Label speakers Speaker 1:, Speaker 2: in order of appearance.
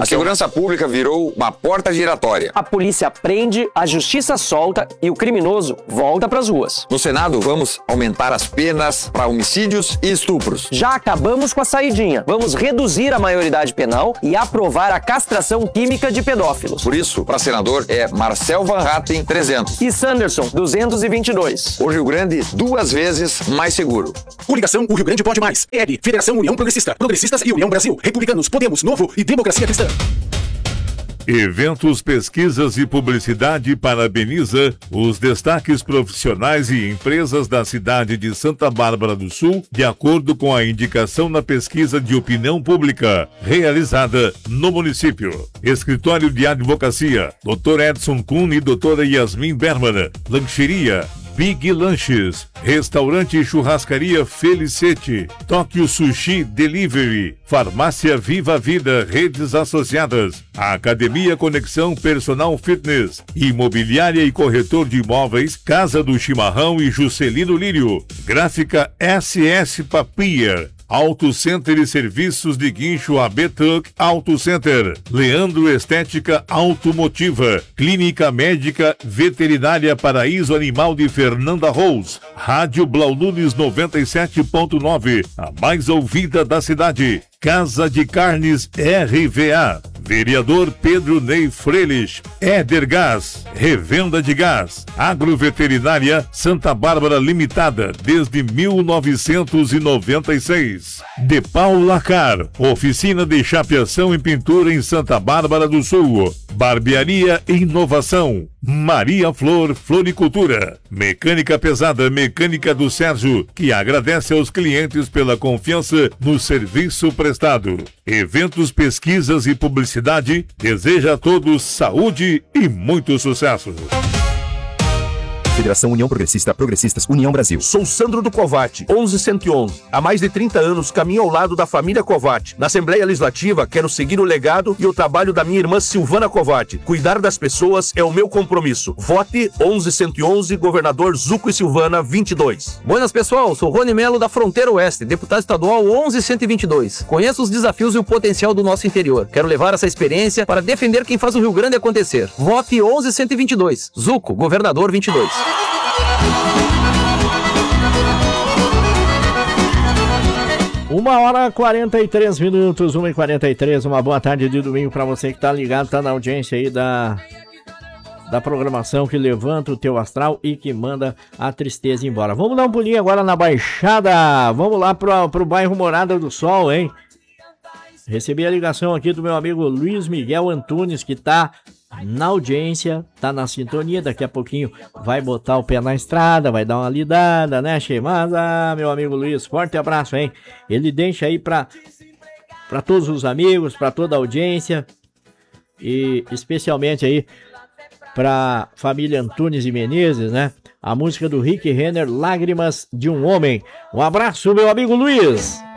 Speaker 1: A segurança pública virou uma porta giratória.
Speaker 2: A polícia prende, a justiça solta e o criminoso volta pras ruas.
Speaker 1: No Senado, vamos aumentar as penas para homicídios e estupros.
Speaker 2: Já acabamos com a saidinha. Vamos reduzir a maioridade penal e aprovar a castração química de pedófilos.
Speaker 1: Por isso, para senador é Marcel Van Hatten, 300.
Speaker 2: E Sanderson, 222.
Speaker 1: O Rio Grande, 2 vezes mais seguro.
Speaker 3: Coligação O Rio Grande Pode Mais. EB, Federação União Progressista, Progressistas e União Brasil. Republicanos, Podemos, Novo e Democracia Cristã.
Speaker 4: Eventos, Pesquisas e Publicidade parabeniza os destaques profissionais e empresas da cidade de Santa Bárbara do Sul, de acordo com a indicação na pesquisa de opinião pública realizada no município. Escritório de Advocacia, Dr. Edson Kuhn e Dra. Yasmin Berman. Lancheria Big Lanches, Restaurante e Churrascaria Felicete, Tóquio Sushi Delivery, Farmácia Viva Vida, Redes Associadas, Academia Conexão Personal Fitness, Imobiliária e Corretor de Imóveis, Casa do Chimarrão e Juscelino Lírio, Gráfica SS Papier, Auto Center e Serviços de Guincho AB Truck Auto Center, Leandro Estética Automotiva, Clínica Médica Veterinária Paraíso Animal de Fernanda Rose, Rádio Blau Nunes 97.9, a mais ouvida da cidade, Casa de Carnes RVA, Vereador Pedro Ney Freilich, Éder Gás, Revenda de Gás, Agroveterinária Santa Bárbara Limitada, desde 1996. De Paula Car, Oficina de Chapeação e Pintura em Santa Bárbara do Sul. Barbearia Inovação, Maria Flor Floricultura, Mecânica Pesada, Mecânica do Sérgio, que agradece aos clientes pela confiança no serviço prestado. Eventos, Pesquisas e Publicidade deseja a todos saúde e muito sucesso.
Speaker 5: Federação União Progressista, Progressistas, União Brasil.
Speaker 6: Sou Sandro do Covatti, 11111. Há mais de 30 anos caminho ao lado da família Covatti. Na Assembleia Legislativa quero seguir o legado e o trabalho da minha irmã Silvana Covatti. Cuidar das pessoas é o meu compromisso. Vote 11111, governador Zuco e Silvana 22.
Speaker 7: Buenas pessoal, sou Rony Melo da Fronteira Oeste, deputado estadual 11122. Conheço os desafios e o potencial do nosso interior. Quero levar essa experiência para defender quem faz o Rio Grande acontecer. Vote 11122. Zuco, governador 22.
Speaker 8: 1h43, 1h43. Uma boa tarde de domingo para você que tá ligado, tá na audiência aí da programação que levanta o teu astral e que manda a tristeza embora. Vamos dar um pulinho agora na Baixada. Vamos lá pro bairro Morada do Sol, hein? Recebi a ligação aqui do meu amigo Luiz Miguel Antunes, que tá na audiência, tá na sintonia. Daqui a pouquinho vai botar o pé na estrada, vai dar uma lidada, né, Che? Mas, meu amigo Luiz, forte abraço, hein? Ele deixa aí pra todos os amigos, pra toda a audiência e especialmente aí pra família Antunes e Menezes, né? A música do Rick Renner, Lágrimas de um Homem. Um abraço, meu amigo Luiz!